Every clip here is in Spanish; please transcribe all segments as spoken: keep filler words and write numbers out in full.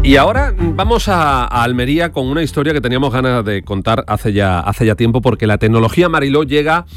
Y ahora vamos a, a Almería con una historia que teníamos ganas de contar hace ya, hace ya tiempo, porque la tecnología, Mariló, llega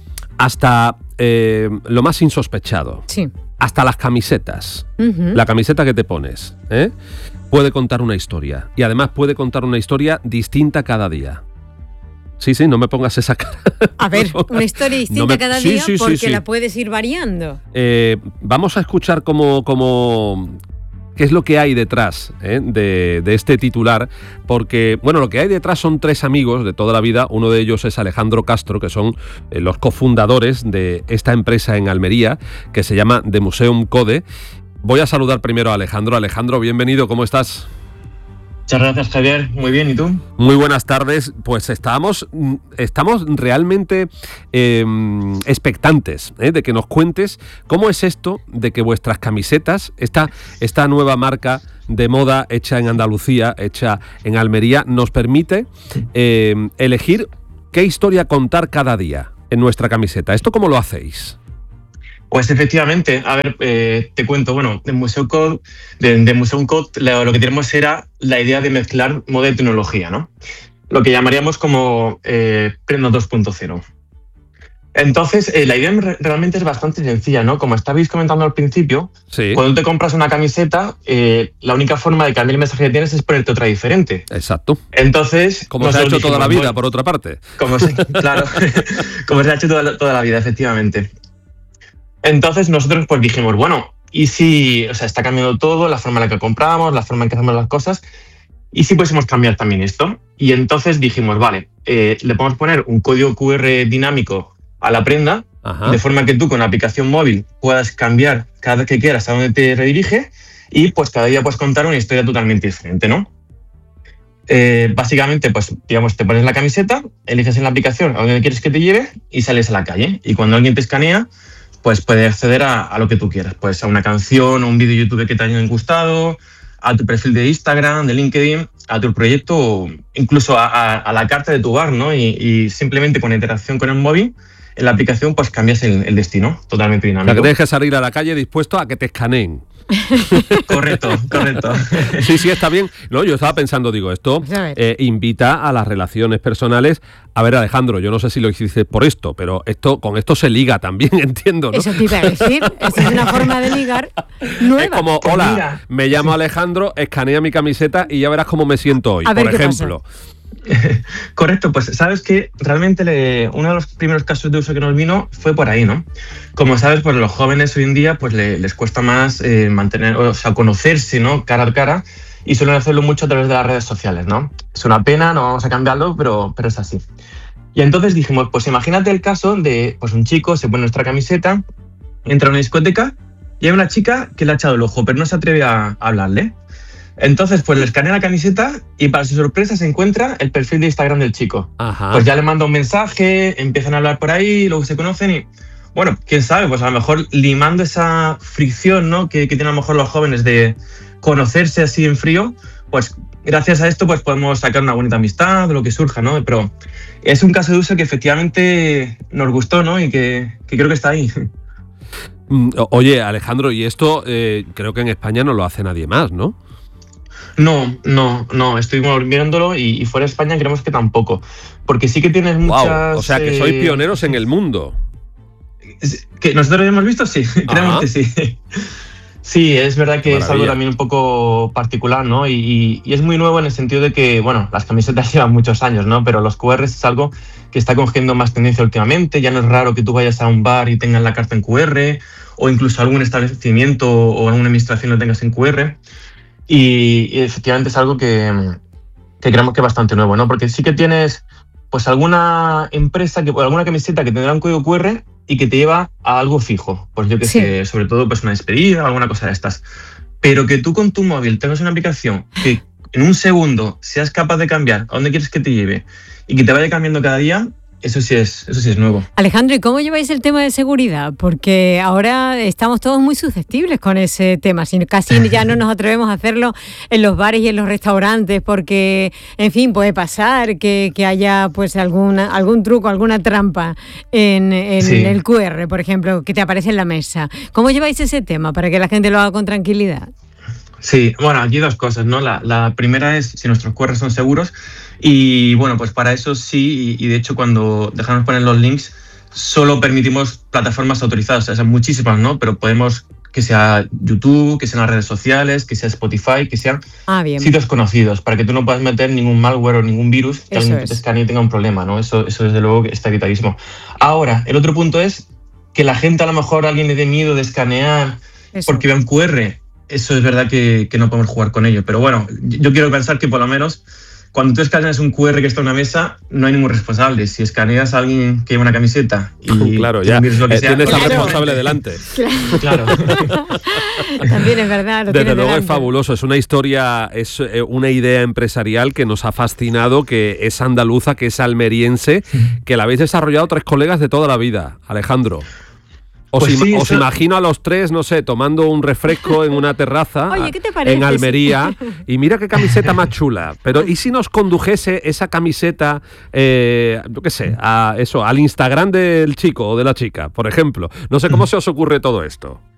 hasta eh, lo más insospechado. Sí. Hasta las camisetas. Uh-huh. La camiseta que te pones, ¿eh? puede contar una historia. Y además puede contar una historia distinta cada día. Sí, sí, no me pongas esa cara. A ver, no una historia distinta no me... cada sí, día sí, porque sí, sí. la puedes ir variando. Eh, vamos a escuchar cómo... cómo qué es lo que hay detrás ¿eh? de, de este titular, porque, bueno, lo que hay detrás son tres amigos de toda la vida. Uno de ellos es Alejandro Castro, que son eh, los cofundadores de esta empresa en Almería, que se llama The Museum Code. Voy a saludar primero a Alejandro. Alejandro, bienvenido, ¿cómo estás? Muchas gracias, Javier. Muy bien, ¿y tú? Muy buenas tardes. Pues estamos, estamos realmente eh, expectantes ¿eh? de que nos cuentes cómo es esto de que vuestras camisetas, esta, esta nueva marca de moda hecha en Andalucía, hecha en Almería, nos permite eh, elegir qué historia contar cada día en nuestra camiseta. ¿Esto cómo lo hacéis? Pues efectivamente, a ver, eh, te cuento, bueno, de Museum Code, de, de Museum Code lo, lo que tenemos era la idea de mezclar moda y tecnología, ¿no? Lo que llamaríamos como eh, Prenda dos punto cero. Entonces, eh, la idea realmente es bastante sencilla, ¿no? Como estabais comentando al principio, sí. Cuando te compras una camiseta, eh, la única forma de cambiar el mensaje que tienes es ponerte otra diferente. Exacto. Entonces, como se ha hecho dijimos, toda la vida, bueno, por otra parte. Como se, claro, como se ha hecho toda, toda la vida, efectivamente. Entonces nosotros pues dijimos, bueno, ¿y si, o sea, está cambiando todo, la forma en la que compramos, la forma en que hacemos las cosas, y si pudiésemos cambiar también esto? Y entonces dijimos, vale, eh, le podemos poner un código cu erre dinámico a la prenda, Ajá. de forma que tú con la aplicación móvil puedas cambiar cada vez que quieras a dónde te redirige, y pues cada día puedes contar una historia totalmente diferente, ¿no? Eh, básicamente, pues digamos, te pones la camiseta, eliges en la aplicación a dónde quieres que te lleve y sales a la calle. Y cuando alguien te escanea, pues puedes acceder a, a lo que tú quieras, pues a una canción o un vídeo de YouTube que te haya gustado, a tu perfil de Instagram, de LinkedIn, a tu proyecto, o incluso a, a, a la carta de tu bar, ¿no? Y, y simplemente con interacción con el móvil, en la aplicación, pues cambias el, el destino, totalmente dinámico. O sea, que tienes que salir a la calle dispuesto a que te escaneen. Correcto, correcto. Sí, sí, está bien. No, yo estaba pensando, digo, esto eh, invita a las relaciones personales. A ver, Alejandro, yo no sé si lo hiciste por esto, pero esto con esto se liga también, entiendo, ¿no? Eso te iba a decir, esa es una forma de ligar nueva. Es como, hola, Mira. me llamo Alejandro, escanea mi camiseta y ya verás cómo me siento hoy, a ver, por ejemplo. Correcto, pues sabes que realmente le, uno de los primeros casos de uso que nos vino fue por ahí, ¿no? Como sabes, pues los jóvenes hoy en día pues le, les cuesta más eh, mantener, o sea, conocerse, ¿no? Cara a cara, y suelen hacerlo mucho a través de las redes sociales, ¿no? Es una pena, no vamos a cambiarlo, pero, pero es así. Y entonces dijimos, pues imagínate el caso de pues un chico se pone nuestra camiseta, entra a una discoteca y hay una chica que le ha echado el ojo, pero no se atreve a, a hablarle. Entonces, pues le escanea la camiseta y para su sorpresa se encuentra el perfil de Instagram del chico. Ajá. Pues ya le manda un mensaje, empiezan a hablar por ahí, luego se conocen y, bueno, quién sabe, pues a lo mejor limando esa fricción, ¿no? que, que tienen a lo mejor los jóvenes de conocerse así en frío, pues gracias a esto pues podemos sacar una bonita amistad, lo que surja, ¿no? Pero es un caso de uso que efectivamente nos gustó, ¿no? Y que, que creo que está ahí. Oye, Alejandro, y esto eh, creo que en España no lo hace nadie más, ¿no? No, no, no, estuvimos viéndolo y, y fuera de España creemos que tampoco, porque sí que tienes muchas... Wow, o sea que sois pioneros en el mundo. ¿Que nosotros lo hemos visto? Sí, creemos que sí. Sí, es verdad que Maravilla. Es algo también un poco particular, ¿no? Y, y, y es muy nuevo en el sentido de que, bueno, las camisetas llevan muchos años, ¿no? Pero los cu erres es algo que está cogiendo más tendencia últimamente. Ya no es raro que tú vayas a un bar y tengas la carta en cu erre, o incluso algún establecimiento o alguna administración lo tengas en cu erre. Y, y efectivamente es algo que, que creemos que es bastante nuevo, ¿no? Porque sí que tienes pues alguna empresa, que, o alguna camiseta que tendrá un código cu erre y que te lleva a algo fijo. Pues yo que sí. sé, sobre todo pues una despedida o alguna cosa de estas. Pero que tú con tu móvil tengas una aplicación que en un segundo seas capaz de cambiar a dónde quieres que te lleve y que te vaya cambiando cada día, Eso sí es, eso sí es nuevo. Alejandro, ¿y cómo lleváis el tema de seguridad? Porque ahora estamos todos muy susceptibles con ese tema. Si casi ya no nos atrevemos a hacerlo en los bares y en los restaurantes, porque, en fin, puede pasar que, que haya pues alguna, algún truco, alguna trampa en, en sí. el cu erre, por ejemplo, que te aparece en la mesa. ¿Cómo lleváis ese tema para que la gente lo haga con tranquilidad? Sí, bueno, aquí dos cosas, ¿no? La, la primera es si nuestros Q R son seguros y bueno, pues para eso sí, y, y de hecho cuando dejamos poner los links solo permitimos plataformas autorizadas, o sea, muchísimas, ¿no? Pero podemos que sea YouTube, que sean las redes sociales, que sea Spotify, que sean ah, bien. sitios conocidos, para que tú no puedas meter ningún malware o ningún virus que eso alguien que es. te escanee y tenga un problema, ¿no? Eso, eso desde luego está evitadísimo. Ahora, el otro punto es que la gente a lo mejor a alguien le dé miedo de escanear Eso. porque vea un Q R. Eso es verdad que, que no podemos jugar con ello. Pero bueno, yo quiero pensar que por lo menos cuando tú escaneas un Q R que está en una mesa, no hay ningún responsable. Si escaneas a alguien que lleva una camiseta y claro, ya un virus, lo que eh, sea, tienes pues, al Claro. responsable delante. Claro. También es verdad. Lo Desde tienes luego es delante. fabuloso, es una historia, es eh, una idea empresarial que nos ha fascinado, que es andaluza, que es almeriense, que la habéis desarrollado tres colegas de toda la vida, Alejandro. Os, Pues ima- sí, os eso- imagino a los tres, no sé, tomando un refresco en una terraza Oye, ¿qué te parece? en Almería y mira qué camiseta más chula. Pero ¿y si nos condujese esa camiseta, eh, yo qué sé, a eso, al Instagram del chico o de la chica, por ejemplo? No sé cómo se os ocurre todo esto.